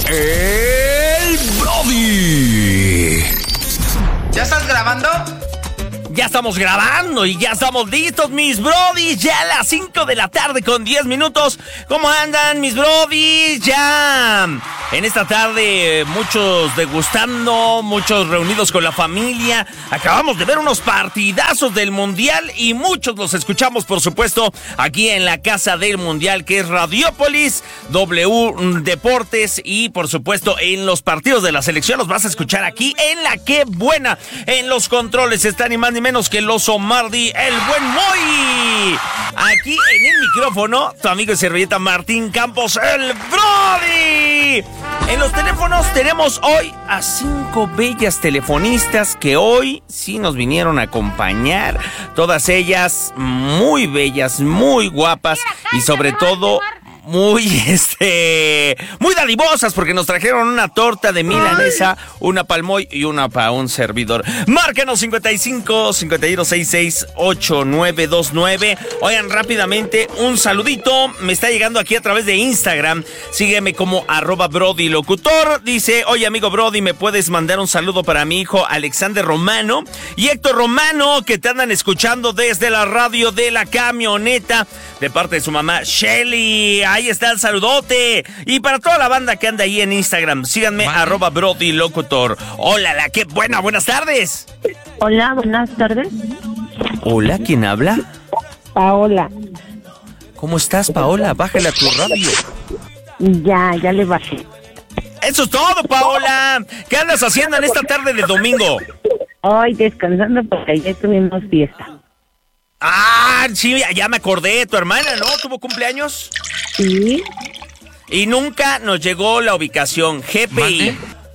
El Brody. ¿Ya estás grabando? Ya estamos grabando y ya estamos listos, mis brodis. Ya a las 5 de la tarde con 10 minutos. ¿Cómo andan, mis brodis? Ya en esta tarde muchos degustando, muchos reunidos con la familia. Acabamos de ver unos partidazos del Mundial y muchos los escuchamos, por supuesto, aquí en la casa del Mundial, que es Radiopolis, W Deportes, y por supuesto en los partidos de la selección los vas a escuchar aquí en La Qué Buena. En los controles está ni más ni menos que el oso Mardi, el buen Moy. Aquí en el micrófono, tu amigo y servilleta Martín Campos, el Brody. En los teléfonos tenemos hoy a 5 bellas telefonistas que hoy sí nos vinieron a acompañar. Todas ellas bellas, muy guapas y sobre todo muy dadivosas, porque nos trajeron una torta de milanesa, una palmoy y una para un servidor. Márcanos 55-5166-8929. Oigan, rápidamente, un saludito. Me está llegando aquí a través de Instagram. Sígueme como @BrodyLocutor. Dice: oye, amigo Brody, ¿me puedes mandar un saludo para mi hijo Alexander Romano y Héctor Romano, que te andan escuchando desde la radio de la camioneta, de parte de su mamá Shelly? Ahí está el saludote. Y para toda la banda que anda ahí en Instagram, síganme @BrodyLocutor. Hola, la Qué Buena, buenas tardes. Hola, buenas tardes. Hola, ¿quién habla? Paola. ¿Cómo estás, Paola? Bájale a tu radio. Ya le bajé. Eso es todo, Paola. ¿Qué andas haciendo en esta tarde de domingo? Hoy descansando porque ayer tuvimos fiesta. Ah, sí, ya me acordé. Tu hermana, ¿no? ¿Tuvo cumpleaños? Sí. Y nunca nos llegó la ubicación. GPI.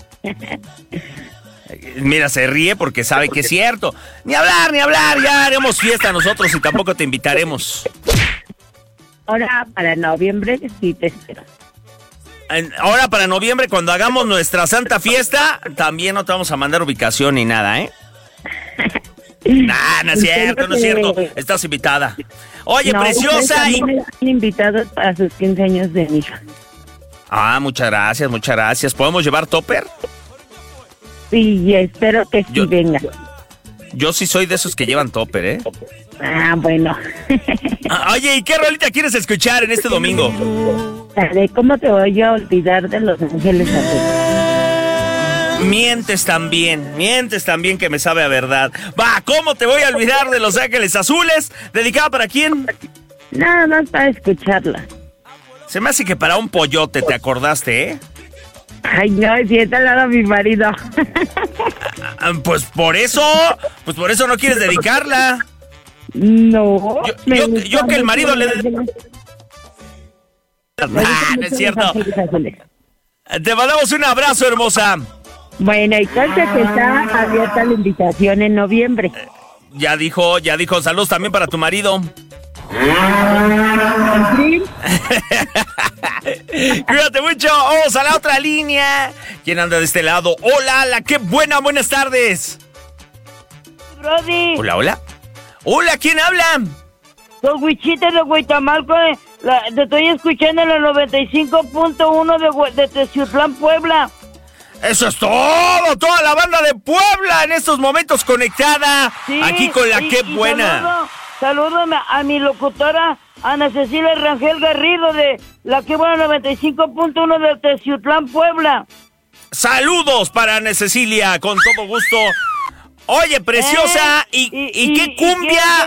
Mira, se ríe porque sabe que es cierto. Ni hablar. Ya haremos fiesta nosotros y tampoco te invitaremos. Ahora para noviembre sí te espero. Ahora para noviembre, cuando hagamos nuestra santa fiesta, también no te vamos a mandar ubicación ni nada, ¿eh? No es cierto. Estás invitada. Oye, preciosa. Y me han invitado a sus 15 años de mi hija. Ah, muchas gracias. ¿Podemos llevar topper? Sí, espero que sí venga. Yo sí soy de esos que llevan topper, ¿eh? Ah, bueno. Oye, ¿y qué rolita quieres escuchar en este domingo? ¿Cómo te voy a olvidar de Los Ángeles Azules? Mientes también que me sabe a verdad. Va, ¿cómo te voy a olvidar de Los Ángeles Azules? ¿Dedicada para quién? Nada más para escucharla. Se me hace que para un pollote te acordaste, ¿eh? Ay, no, si está al lado de mi marido. Pues por eso no quieres dedicarla. No. Yo que el marido le... No es cierto. Te mandamos un abrazo, hermosa. Bueno, y conste que está abierta la invitación en noviembre. Ya dijo, saludos también para tu marido. ¿Sí? Cuídate mucho, vamos a la otra línea. ¿Quién anda de este lado? Hola, la Qué Buena, buenas tardes. Brody. Hola, ¿quién habla? Los Huichites de Huitamalco, te estoy escuchando en el 95.1 de Teciutlán, Puebla. Eso es todo, toda la banda de Puebla en estos momentos conectada, sí, aquí con la Qué Buena. Saludo a mi locutora, Ana Cecilia Rangel Garrido de la Qué Buena 95.1 de Teciutlán, Puebla. Saludos para Ana Cecilia, con todo gusto. Oye, preciosa, ¿y qué cumbia?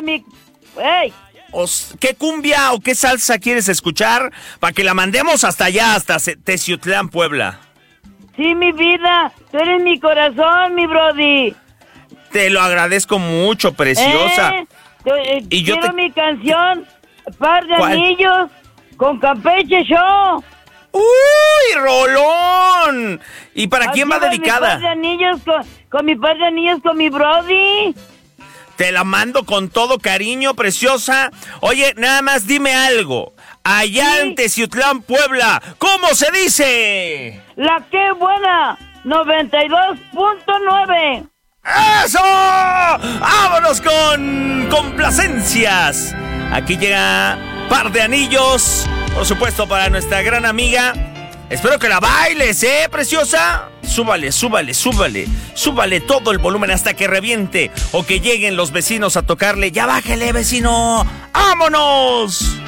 ¿Qué cumbia o qué salsa quieres escuchar para que la mandemos hasta allá, hasta Teciutlán, Puebla? Sí, mi vida, tú eres mi corazón, mi Brody. Te lo agradezco mucho, preciosa. Y yo quiero mi canción, Par de Anillos, con Campeche Show. ¡Uy, rolón! ¿Y para quién va dedicada? Mi par de anillos con mi par de anillos con mi Brody. Te la mando con todo cariño, preciosa. Oye, nada más dime algo. Allá en Teciutlán, Puebla, ¿cómo se dice? La Qué Buena 92.9. ¡Eso! ¡Vámonos con complacencias! Aquí llega Par de Anillos, por supuesto, para nuestra gran amiga Espero que la bailes, preciosa. Súbale, súbale, súbale. Súbale todo el volumen hasta que reviente o que lleguen los vecinos a tocarle. ¡Ya bájale, vecino! ¡Vámonos!